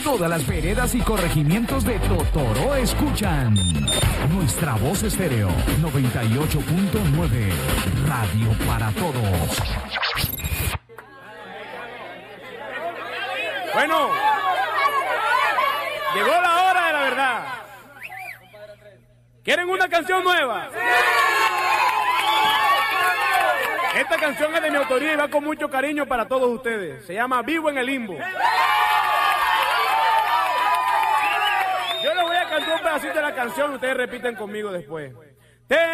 Todas las veredas y corregimientos de Totoró escuchan Nuestra Voz Estéreo 98.9, Radio para Todos. Bueno, llegó la hora de la verdad. ¿Quieren una canción nueva? Esta canción es de mi autoría y va con mucho cariño para todos ustedes. Se llama Vivo en el Limbo. Yo les voy a cantar un pedacito de la canción y ustedes repiten conmigo después.